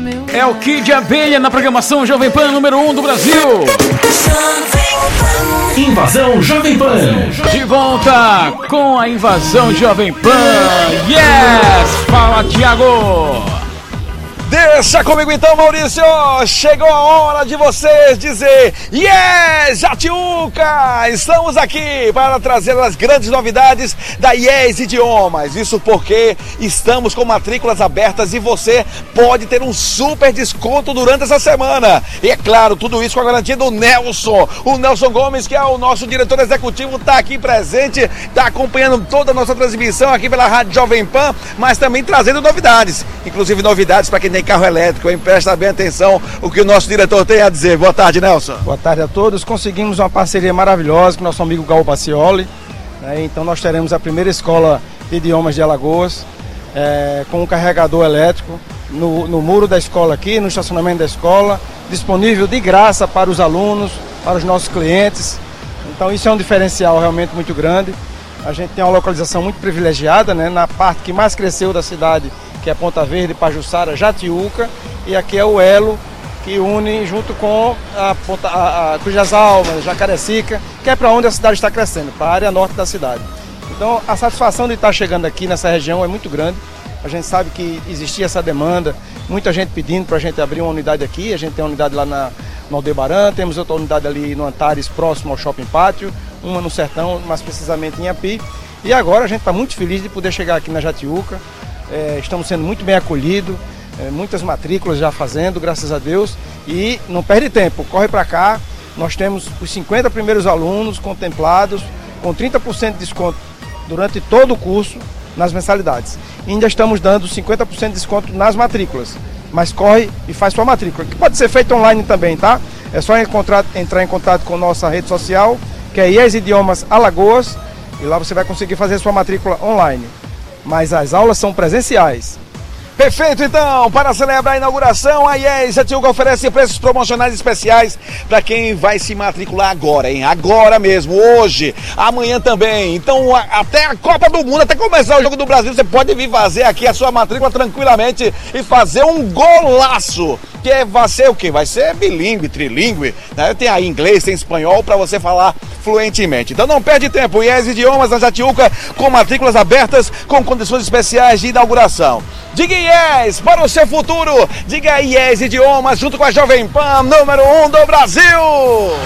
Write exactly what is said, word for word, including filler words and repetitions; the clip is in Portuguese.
É o Kid Abelha na programação Jovem Pan número um do Brasil. Invasão Jovem Pan. De volta com a Invasão Jovem Pan. Yes! Fala, Thiago! Deixa comigo então, Maurício! Chegou a hora de vocês dizer Yes, Jatiuca! Estamos aqui para trazer as grandes novidades da Yes Idiomas. Isso porque estamos com matrículas abertas e você pode ter um super desconto durante essa semana. E é claro, tudo isso com a garantia do Nelson. O Nelson Gomes, que é o nosso diretor executivo, está aqui presente, está acompanhando toda a nossa transmissão aqui pela Rádio Jovem Pan, mas também trazendo novidades. Inclusive novidades para quem tem carro elétrico, hein? Presta bem atenção o que o nosso diretor tem a dizer. Boa tarde, Nelson. Boa tarde a todos. Conseguimos uma parceria maravilhosa com o nosso amigo Gal Bacioli, né? Então nós teremos a primeira escola de idiomas de Alagoas, é, com um carregador elétrico no, no muro da escola aqui, no estacionamento da escola, disponível de graça para os alunos, para os nossos clientes. Então isso é um diferencial realmente muito grande. A gente tem uma localização muito privilegiada, né? Na parte que mais cresceu da cidade, que é Ponta Verde, Pajuçara, Jatiuca, e aqui é o elo que une junto com a, Ponta, a, a Cruz das Almas, Jacarecica, que é para onde a cidade está crescendo, para a área norte da cidade. Então a satisfação de estar chegando aqui nessa região é muito grande. A gente sabe que existia essa demanda, muita gente pedindo para a gente abrir uma unidade aqui. A gente tem uma unidade lá na, no Aldebaran, temos outra unidade ali no Antares, próximo ao Shopping Pátio, uma no Sertão, mais precisamente em Api. E agora a gente está muito feliz de poder chegar aqui na Jatiuca. É, estamos sendo muito bem acolhidos, é, muitas matrículas já fazendo, graças a Deus, e não perde tempo, corre para cá. Nós temos os cinquenta primeiros alunos contemplados com trinta por cento de desconto durante todo o curso nas mensalidades. E ainda estamos dando cinquenta por cento de desconto nas matrículas, mas corre e faz sua matrícula, que pode ser feito online também, tá? É só encontrar, entrar em contato com nossa rede social, que é Yes Idiomas Alagoas, e lá você vai conseguir fazer sua matrícula online. Mas as aulas são presenciais. Perfeito, então, para celebrar a inauguração, a Yes Jatiuca oferece preços promocionais especiais para quem vai se matricular agora, hein? Agora mesmo, hoje, amanhã também. Então, a, até a Copa do Mundo, até começar o Jogo do Brasil, você pode vir fazer aqui a sua matrícula tranquilamente e fazer um golaço. Que é, vai ser o quê? Vai ser bilíngue, trilingue, né? Tem aí inglês, tem espanhol para você falar fluentemente. Então não perde tempo, Yes Idiomas na Jatiuca, com matrículas abertas, com condições especiais de inauguração. Diga Yes para o seu futuro, diga Yes Idiomas junto com a Jovem Pan, número um do Brasil.